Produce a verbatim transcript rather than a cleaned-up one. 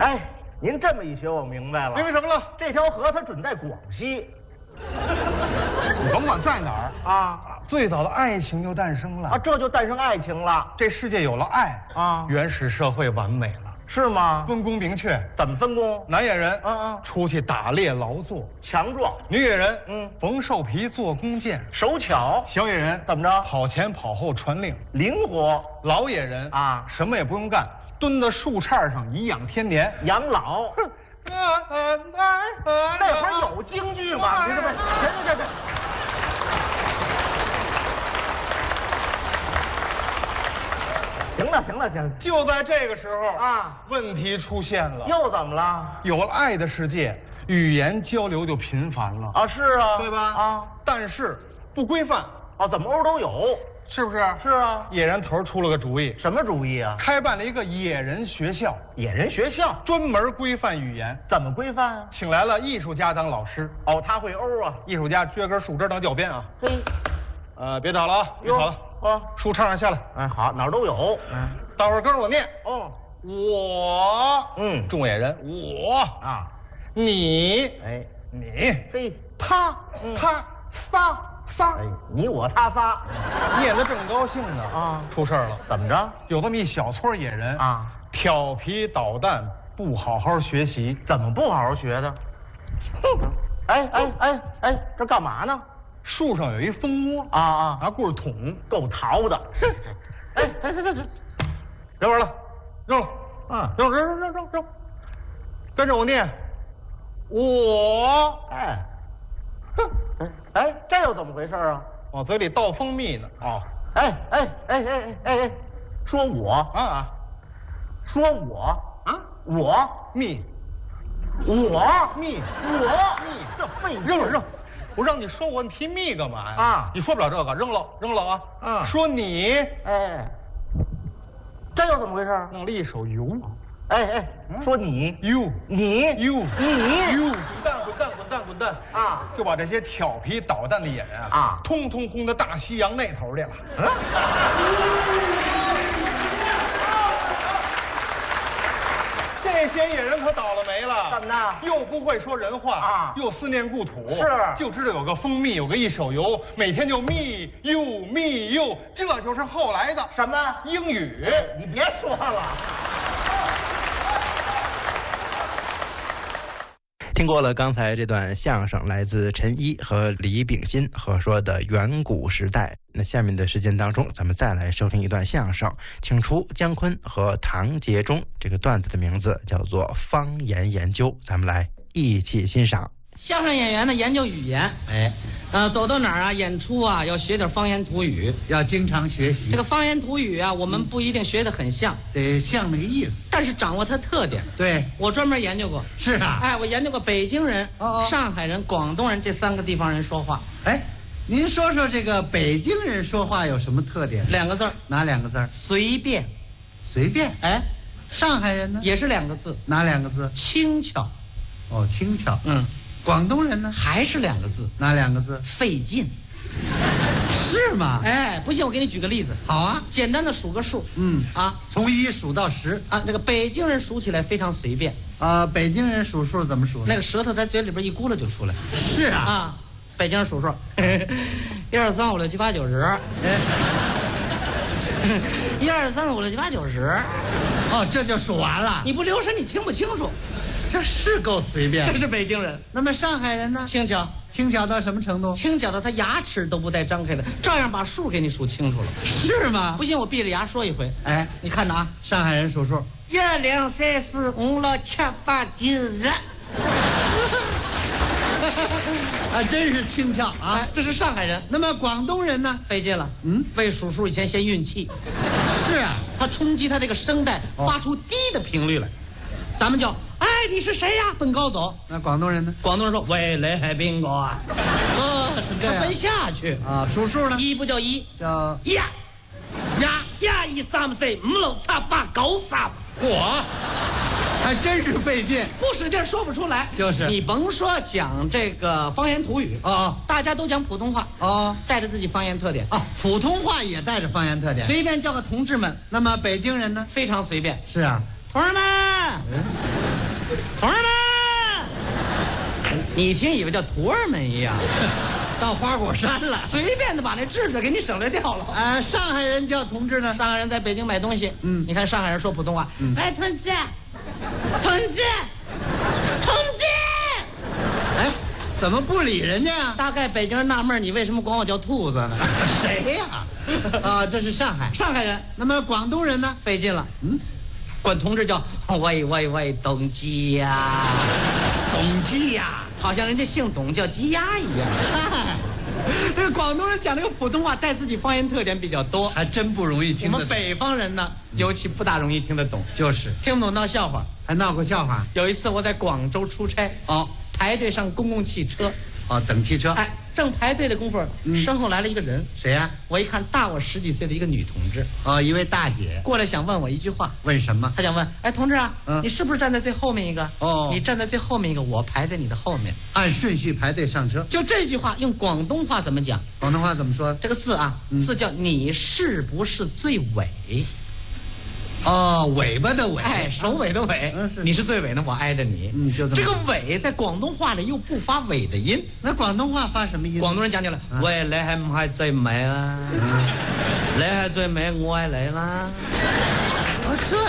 哎，您这么一学，我明白了。 明白什么了？ 这条河它准在广西。 你甭管在哪儿啊， 最早的爱情就诞生了啊，这就诞生爱情了。 这世界有了爱啊， 原始社会完美了。 是吗？ 分工明确。 怎么分工？ 男野人， 嗯嗯， 出去打猎劳作， 强壮； 女野人， 嗯， 缝兽皮做弓箭， 手巧； 小野人怎么着？ 跑前跑后传令， 灵活； 老野人啊， 什么也不用干，蹲在树杈上颐养天年， 养老。那会儿有京剧吗？你这不行行行行。行了行了行了， 就在这个时候啊， 问题出现了。 又怎么了？ 有了爱的世界，语言交流就频繁了啊，是啊， 对吧？ 啊， 但是不规范啊，怎么欧都有， 是不是？ 是啊。 野人头出了个主意， 什么主意啊？ 开办了一个野人学校， 野人学校专门规范语言。 怎么规范啊？ 请来了艺术家当老师。 哦，他会欧啊。 艺术家撅根树枝当教鞭啊。 嘿， 呃，别吵了啊，别吵了啊， 树杈上下来。 哎，好，哪儿都有。 嗯，大伙儿跟着我念。 哦， 我， 嗯， 众野人，我啊， 你， 哎， 你， 嘿， 他，他，仨，仨， 哎，你我他仨， 念得正高兴呢啊， 出事儿了。 怎么着？ 有这么一小撮野人啊， 调皮捣蛋，不好好学习。 怎么不好好学的？哎哎哎哎，这干嘛呢？ 树上有一蜂窝啊啊， 拿棍儿捅， 够淘的。哎哎，这这这， 别玩了，扔了， 嗯， 扔扔扔扔扔扔，跟着我念，我， 哎，哼，哎，这又怎么回事啊？ 往嘴里倒蜂蜜呢。哦， 哎哎哎哎哎哎，说我啊， 说我啊， 我蜜， 我蜜， 我蜜，这费扔了扔。我让你说我，你提蜜干嘛呀？ 啊， 你说不了这个，扔了扔了啊！ 嗯， 说你， 哎，这又怎么回事？ 弄了一手油， 哎哎，说你油你油你油，滚蛋滚蛋滚蛋滚蛋啊！ 就把这些调皮捣蛋的野人啊啊， 通通轰到大西洋那头去了。嗯这些野人可倒了霉了， 怎么呢？ 又不会说人话啊， 又思念故土， 是， 就知道有个蜂蜜，有个一手油，每天就蜜又蜜又，这就是后来的什么英语？ 你别说了。 听过了刚才这段相声，来自陈一和李炳新合说的《远古时代》。那下面的时间当中，咱们再来收听一段相声，请出姜昆和唐杰忠。这个段子的名字叫做《方言研究》，咱们来一起欣赏。 相声演员呢，研究语言， 哎， 呃，走到哪儿啊，演出啊，要学点方言土语， 要经常学习。 这个方言土语啊，我们不一定学得很像， 得像那个意思， 但是掌握它特点。 对， 我专门研究过。 是啊， 哎，我研究过北京人、 哦哦上海人、广东人这三个地方人说话。 哎，您说说这个北京人说话有什么特点？ 两个字儿， 哪两个字儿？ 随便。 随便。 哎， 上海人呢？ 也是两个字， 哪两个字？ 轻巧。 哦，轻巧。 嗯。 广东人呢？ 还是两个字， 哪两个字？ 费劲。 是吗？ 哎，不信我给你举个例子。 好啊， 简单的数个数。 嗯啊， 从一数到十啊，那个北京人数起来非常随便。 啊，北京人数数怎么数呢？ 那个舌头在嘴里边一咕噜就出来。 是啊。 啊，北京人数数，一二三五六七八九十。 哎， 一二三五六七八九十。 哦，这就数完了。 你不留神，你听不清楚。 这是够随便。 这是北京人。 那么上海人呢？ 轻巧。 轻巧到什么程度？ 轻巧到他牙齿都不带张开的，照样把数给你数清楚了。 是吗？ 不信我闭着牙说一回。 哎， 你看着啊， 上海人数数， 一二两三四五六七八九十。 啊，真是轻巧啊！ 哎，这是上海人。 那么广东人呢？ 费劲了。 嗯， 为数数以前先运气。 是啊， 他冲击他这个声带，发出低的频率来。咱们叫哎，你是谁呀？奔高走。 那广东人呢？ 广东人说喂，来海宾哥啊，呃，他奔下去啊。数数呢？ 一不叫一， 叫呀呀呀！一三四五六七八九十。 我还真是费劲， 不使劲说不出来。 就是你甭说讲这个方言土语哦哦， 大家都讲普通话哦， 带着自己方言特点啊，普通话也带着方言特点。 随便叫个同志们。 那么北京人呢？ 非常随便。 是啊， 同志们， 同志们，你一听以为叫徒儿们一样， 到花果山了。 随便的把那智字给你省略掉了。 呃，上海人叫同志呢？ 上海人在北京买东西， 嗯， 你看上海人说普通话， 嗯， 哎，同志，同志，同志， 哎，怎么不理人家呀？ 大概北京人纳闷，你为什么管我叫兔子呢？ 谁呀？啊，这是上海。 上海人。 那么广东人呢？ 费劲了，嗯，管同志叫喂喂喂董鸡呀， 董鸡呀， 好像人家姓董叫鸡鸭一样。 嗨， 这个广东人讲这个普通话带自己方言特点比较多， 还真不容易听得懂。 我们北方人呢，尤其不大容易听得懂， 就是听不懂闹笑话。 还闹过笑话。 有一次我在广州出差， 哦排队上公共汽车， 哦，等汽车。 哎，正排队的功夫， 嗯身后来了一个人， 谁呀？ 我一看大我十几岁的一个女同志， 哦，一位大姐。 过来想问我一句话。 问什么？ 她想问，哎，同志啊， 嗯你是不是站在最后面一个？ 哦你站在最后面一个，我排在你的后面。 按顺序排队上车。 就这句话用广东话怎么讲？ 广东话怎么说？ 这个字啊， 嗯字叫你是不是最尾？ 哦，尾巴的尾。 哎，首尾的尾， 嗯是你是最尾呢，我挨着你。 嗯就这么这个尾在广东话里又不发尾的音。 那广东话发什么音？ 廣東人講咗啦， 啊喂，你係唔係最尾啊？你係最尾，我係你啦。 哦，这